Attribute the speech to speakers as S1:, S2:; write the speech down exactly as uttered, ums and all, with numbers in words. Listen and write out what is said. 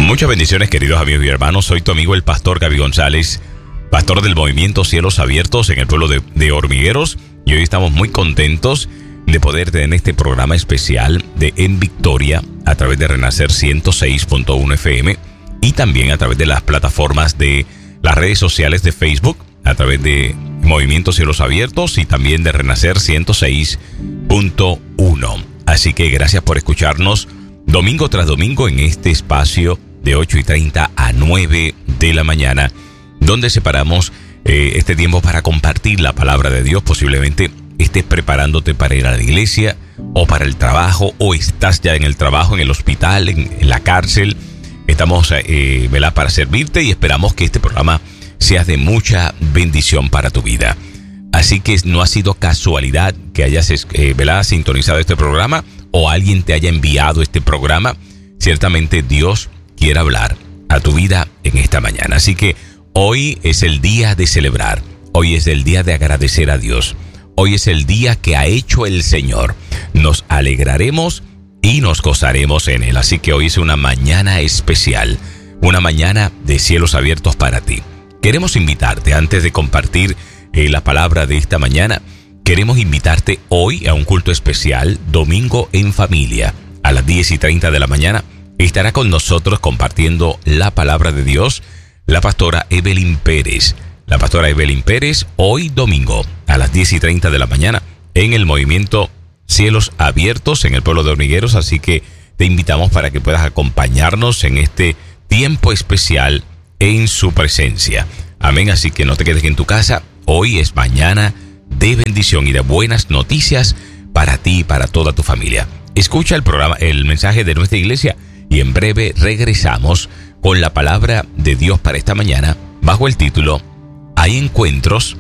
S1: Muchas bendiciones, queridos amigos y hermanos. Soy tu amigo el pastor Gaby González, pastor del Movimiento Cielos Abiertos en el pueblo de, de Hormigueros. Y hoy estamos muy contentos de poder tener este programa especial de En Victoria a través de Renacer ciento seis punto uno F M y también a través de las plataformas de las redes sociales de Facebook, a través de Movimiento Cielos Abiertos y también de Renacer ciento seis punto uno. Así que gracias por escucharnos domingo tras domingo en este espacio de ocho y treinta a nueve de la mañana, donde separamos eh, este tiempo para compartir la palabra de Dios. Posiblemente estés preparándote para ir a la iglesia o para el trabajo, o estás ya en el trabajo, en el hospital, en, en la cárcel. Estamos eh, ¿verdad? para servirte y esperamos que este programa sea de mucha bendición para tu vida. Así que no ha sido casualidad que hayas eh, ¿verdad? sintonizado este programa o alguien te haya enviado este programa. Ciertamente Dios quiere hablar a tu vida en esta mañana. Así que hoy es el día de celebrar. Hoy es el día de agradecer a Dios. Hoy es el día que ha hecho el Señor. Nos alegraremos y nos gozaremos en Él. Así que hoy es una mañana especial. Una mañana de cielos abiertos para ti. Queremos invitarte, antes de compartir eh, la palabra de esta mañana, queremos invitarte hoy a un culto especial, domingo en familia, a las diez y treinta de la mañana. Estará con nosotros compartiendo la palabra de Dios la pastora Evelyn Pérez. La pastora Evelyn Pérez, hoy domingo, a las diez y treinta de la mañana, en el Movimiento Cielos Abiertos, en el pueblo de Hormigueros. Así que te invitamos para que puedas acompañarnos en este tiempo especial en su presencia. Amén. Así que no te quedes en tu casa. Hoy es mañana de bendición y de buenas noticias para ti y para toda tu familia. Escucha el programa, el mensaje de nuestra iglesia, y en breve regresamos con la palabra de Dios para esta mañana bajo el título: Hay encuentros